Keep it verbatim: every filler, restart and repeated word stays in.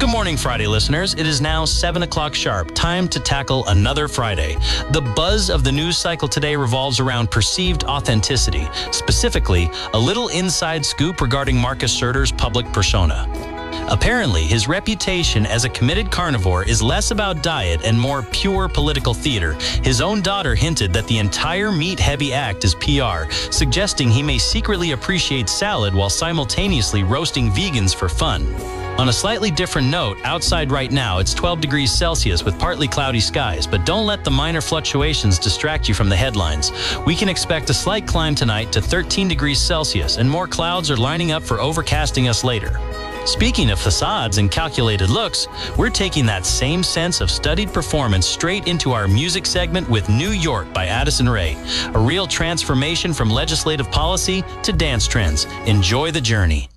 Good morning, Friday listeners. It is now seven o'clock sharp. Time to tackle another Friday. The buzz of the news cycle today revolves around perceived authenticity, specifically a little inside scoop regarding Marcus Serter's public persona. Apparently, his reputation as a committed carnivore is less about diet and more pure political theater. His own daughter hinted that the entire meat-heavy act is P R, suggesting he may secretly appreciate salad while simultaneously roasting vegans for fun. On a slightly different note, outside right now it's twelve degrees Celsius with partly cloudy skies, but don't let the minor fluctuations distract you from the headlines. We can expect a slight climb tonight to thirteen degrees Celsius, and more clouds are lining up for overcasting us later. Speaking of facades and calculated looks, we're taking that same sense of studied performance straight into our music segment with New York by Addison Rae, a real transformation from legislative policy to dance trends. Enjoy the journey.